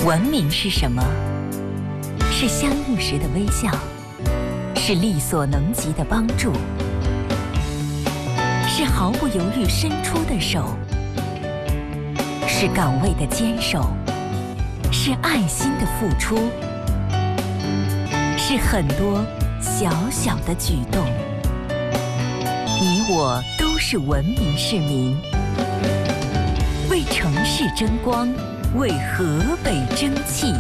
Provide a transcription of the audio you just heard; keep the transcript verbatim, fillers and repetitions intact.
文明是什么？是相遇时的微笑，是力所能及的帮助，是毫不犹豫伸出的手，是岗位的坚守，是爱心的付出，是很多小小的举动。你我都是文明市民，为城市争光，为河北争气。